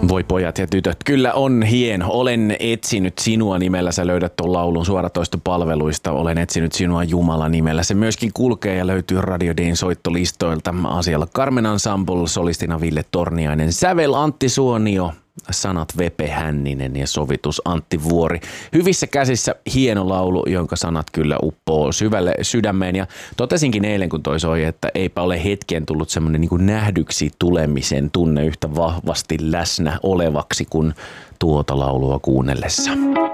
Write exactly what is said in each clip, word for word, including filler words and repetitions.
Voi pojat ja tytöt, kyllä on hieno. Olen etsinyt sinua nimellä. Sä löydät tuon laulun suoratoistopalveluista. Olen etsinyt sinua Jumala nimellä. Se myöskin kulkee ja löytyy Radio Dayn soittolistoilta. Asialla Carmen Ensemble, solistina Ville Torniainen, sävel Antti Suonio, sanat Vepe Hänninen ja sovitus Antti Vuori. Hyvissä käsissä hieno laulu, jonka sanat kyllä uppoo syvälle sydämeen. Ja totesinkin eilen, kun toi soi, että eipä ole hetken tullut semmoinen niin kuin nähdyksi tulemisen tunne yhtä vahvasti läsnä olevaksi kuin tuota laulua kuunnellessa.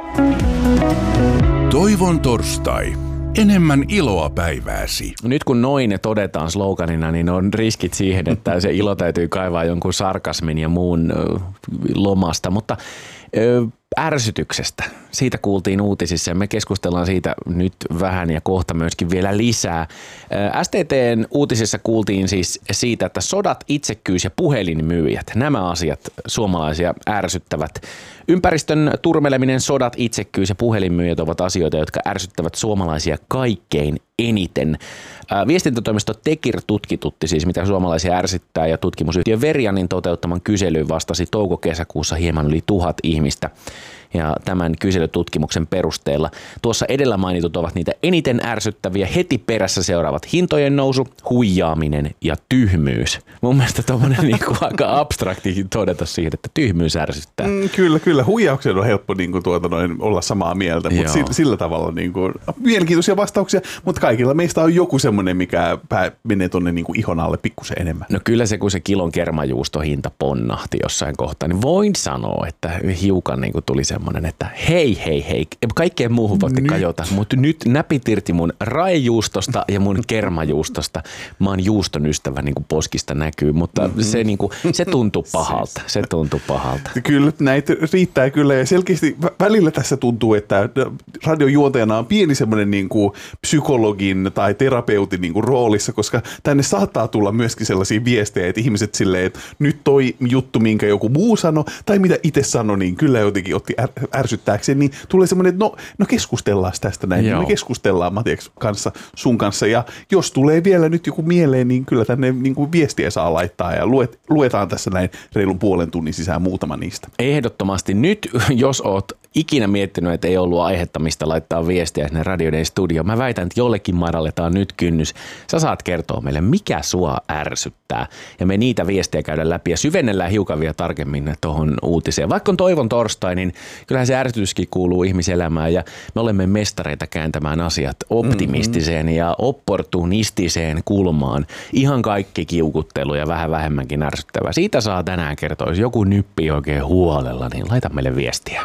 Toivon torstai. Enemmän iloa päivääsi. Nyt kun noin todetaan sloganina, niin on riskit siihen, että se ilo täytyy kaivaa jonkun sarkasmin ja muun lomasta, mutta ö, ärsytyksestä. Siitä kuultiin uutisissa ja me keskustellaan siitä nyt vähän ja kohta myöskin vielä lisää. S T T:n uutisissa kuultiin siis siitä, että sodat, itsekkyys ja puhelinmyyjät, nämä asiat suomalaisia ärsyttävät. Ympäristön turmeleminen, sodat, itsekkyys ja puhelinmyyjät ovat asioita, jotka ärsyttävät suomalaisia kaikkein eniten. Viestintätoimisto Tekir tutkitutti siis, mitä suomalaisia ärsyttää, ja tutkimusyhtiö Verianin toteuttaman kyselyyn vastasi touko-kesäkuussa hieman yli tuhat ihmistä. Ja tämän kyselytutkimuksen perusteella tuossa edellä mainitut ovat niitä eniten ärsyttäviä. Heti perässä seuraavat hintojen nousu, huijaaminen ja tyhmyys. Mun mielestä tommonen niinku aika abstraktikin todeta siihen, että tyhmyys ärsyttää. Mm, kyllä, kyllä. Huijauksen on helppo niinku tuota noin olla samaa mieltä, mutta sillä, sillä tavalla niinku, mielenkiintoisia vastauksia, mutta kaikilla meistä on joku semmoinen, mikä pää menee tonne niinku ihon alle pikkusen enemmän. No kyllä se, kun se kilon kermajuustohinta ponnahti jossain kohtaa, niin voin sanoa, että hiukan niinku tuli semmoinen, että hei, hei, hei, kaikkeen muuhun voitte kajota, mutta nyt näpit irti mun raejuustosta ja mun kermajuustosta. Mä oon juuston ystävä, niin kuin poskista näkyy, mutta mm-hmm. se, niin kuin, se tuntuu pahalta, se tuntuu pahalta. Kyllä, näitä riittää kyllä ja selkeästi välillä tässä tuntuu, että radiojuontajana on pieni semmoinen niin kuin psykologin tai terapeutin niin kuin roolissa, koska tänne saattaa tulla myöskin sellaisia viestejä, että ihmiset silleen, että nyt toi juttu, minkä joku muu sanoi tai mitä itse sanoi, niin kyllä jotenkin otti ärsyttääkseen, niin tulee semmoinen, että no, no keskustellaan tästä näin. Joo. Me keskustellaan Matias kanssa, sun kanssa, ja jos tulee vielä nyt joku mieleen, niin kyllä tänne niin kuin viestiä saa laittaa, ja luet, luetaan tässä näin reilun puolen tunnin sisään muutama niistä. Ehdottomasti nyt, jos oot ikinä miettinyt, että ei ollut aihetta, mistä laittaa viestiä sinne Radio Dayn studioon, mä väitän, että jollekin madalletaan nyt kynnys. Sä saat kertoa meille, mikä sua ärsyttää, ja me niitä viestejä käydään läpi, ja syvennellään hiukan vielä tarkemmin tuohon uutiseen. Vaikka on toivon torstai, niin kyllähän se ärsytyskin kuuluu ihmiselämään ja me olemme mestareita kääntämään asiat optimistiseen mm-hmm. ja opportunistiseen kulmaan. Ihan kaikki kiukuttelu ja vähän vähemmänkin ärsyttävää. Siitä saa tänään kertoa, jos joku nyppii oikein huolella, niin laita meille viestiä.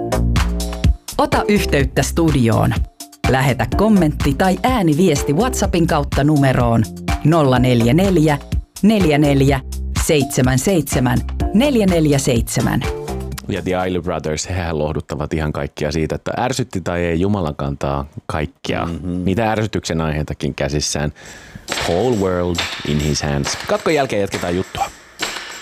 Ota yhteyttä studioon. Lähetä kommentti tai ääniviesti WhatsAppin kautta numeroon nolla neljä neljä, neljä neljä, seitsemän seitsemän, neljä neljä seitsemän. Ja The Isley Brothers, hehän lohduttavat ihan kaikkia siitä, että ärsytti tai ei, Jumalan kantaa kaikkia. Mm-hmm. Mitä ärsytyksen aiheitakin käsissään. Whole world in his hands. Katkon jälkeen jatketaan juttua.